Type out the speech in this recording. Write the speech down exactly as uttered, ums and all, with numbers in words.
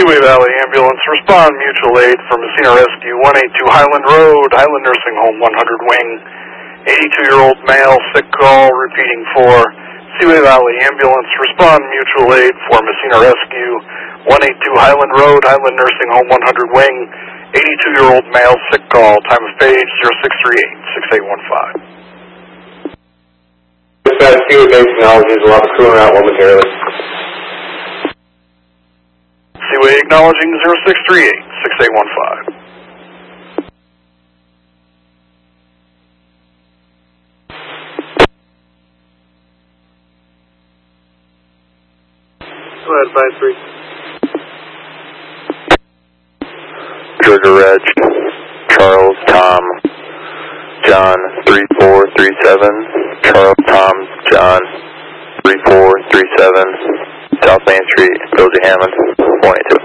Seaway Valley Ambulance, respond mutual aid for Messina Rescue, one eighty-two Highland Road, Highland Nursing Home, one hundred wing, eighty-two-year-old male, sick call, repeating for Seaway Valley Ambulance, respond mutual aid for Messina Rescue, one eighty-two Highland Road, Highland Nursing Home, one hundred wing, eighty-two-year-old male, sick call, time of page zero six three eight, six eight one five. Dispatch, Seaway Base Technologies will have a crew out momentarily. Seaway acknowledging zero six three eight, six eight one five. Go ahead, five three. Georgia Reg, Charles, Tom, John, three four three seven, Charles, Tom, John, three four three seven, South Main Street, Dozie Hammond, one eight two.